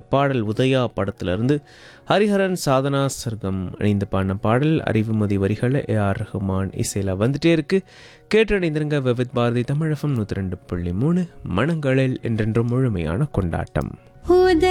பாடல் உதயா படத்திலிருந்து ஹரிஹரன் சாதனா சர்க்கம் இணைந்து பாடின பாடல். அறிவுமதி வரிகளை ஏஆர் ரஹ்மான் இசையில் வந்துட்டே இருக்கு. கேட்டணிந்திருங்க விவித் பாரதி தமிழகம் 102.3 மனங்களில் என்றென்றும் முழுமையான கொண்டாட்டம்.